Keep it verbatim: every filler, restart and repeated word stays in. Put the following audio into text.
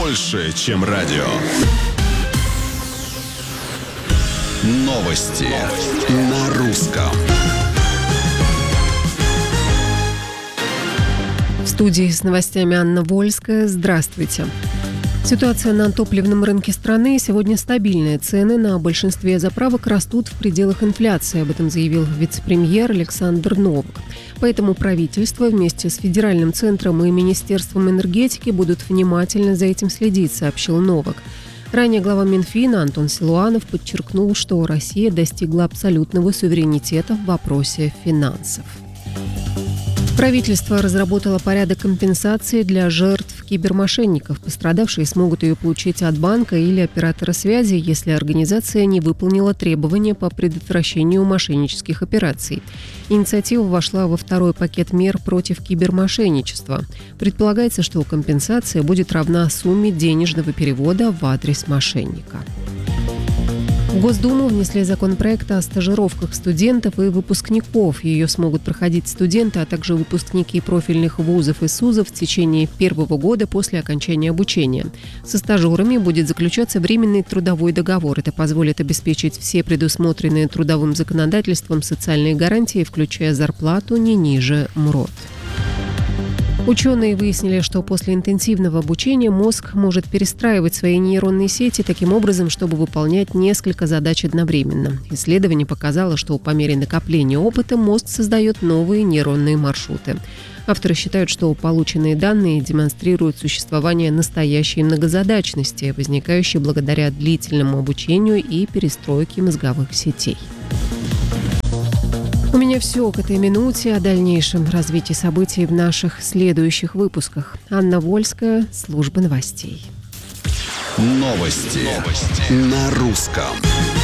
больше, чем радио. Новости на русском. В студии с новостями Анна Вольская. Здравствуйте. Ситуация на топливном рынке страны сегодня стабильная. Цены на большинстве заправок растут в пределах инфляции. Об этом заявил вице-премьер Александр Новак. Поэтому правительство вместе с Федеральным центром и Министерством энергетики будут внимательно за этим следить, сообщил Новак. Ранее глава Минфина Антон Силуанов подчеркнул, что Россия достигла абсолютного суверенитета в вопросе финансов. Правительство разработало порядок компенсации для жертв кибермошенников. Пострадавшие смогут ее получить от банка или оператора связи, если организация не выполнила требования по предотвращению мошеннических операций. Инициатива вошла во второй пакет мер против кибермошенничества. Предполагается, что компенсация будет равна сумме денежного перевода в адрес мошенника. В Госдуму внесли законопроект о стажировках студентов и выпускников. Ее смогут проходить студенты, а также выпускники профильных вузов и СУЗов в течение первого года после окончания обучения. Со стажерами будет заключаться временный трудовой договор. Это позволит обеспечить все предусмотренные трудовым законодательством социальные гарантии, включая зарплату не ниже МРОТ. Ученые выяснили, что после интенсивного обучения мозг может перестраивать свои нейронные сети таким образом, чтобы выполнять несколько задач одновременно. Исследование показало, что по мере накопления опыта мозг создает новые нейронные маршруты. Авторы считают, что полученные данные демонстрируют существование настоящей многозадачности, возникающей благодаря длительному обучению и перестройке мозговых сетей. У меня все к этой минуте. О дальнейшем развитии событий в наших следующих выпусках. Анна Вольская, служба новостей. Новости, Новости. На русском.